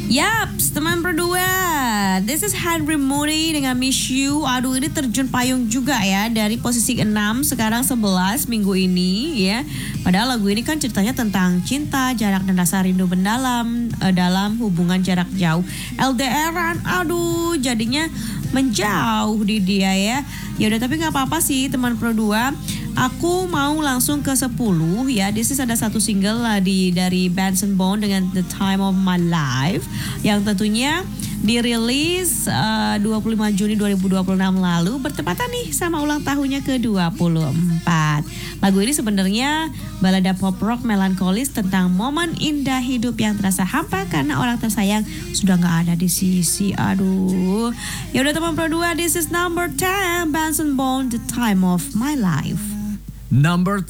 Yaps, teman berdua. This is Henry Moody dengan Miss You. Aduh, ini terjun payung juga ya. Dari posisi 6, sekarang 11 minggu ini ya. Padahal lagu ini kan ceritanya tentang cinta, jarak dan rasa rindu mendalam dalam hubungan jarak jauh. LDRan, aduh jadinya menjauh di dia ya. Ya udah, tapi nggak apa-apa sih teman berdua. Aku mau langsung ke 10 ya. This is ada satu single dari Benson Boone dengan The Time of My Life yang tentunya dirilis 25 Juni 2026 lalu, bertepatan nih sama ulang tahunnya ke-24. Lagu ini sebenarnya balada pop rock melankolis tentang momen indah hidup yang terasa hampa karena orang tersayang sudah gak ada di sisi. Aduh. Ya udah teman berdua, this is number 10 Benson Boone, The Time of My Life. Number